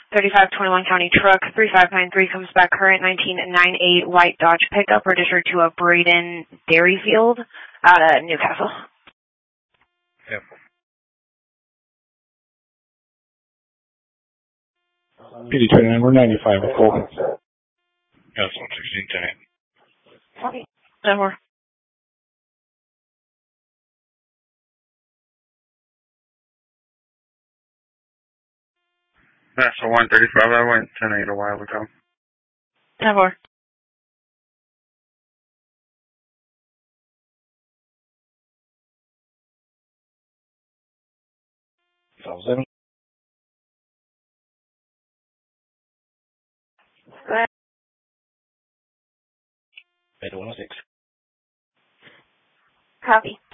3521 County Truck 3593 comes back current 1998 white Dodge pickup registered to a Braden Dairyfield out of Newcastle. Yep. PD29, we're 95 with Colton. That's 116 Copy. 10-4. That's a 135. I went 10-8 a while ago. 10-4. Solve 7. Go ahead. Bed 106. Copy.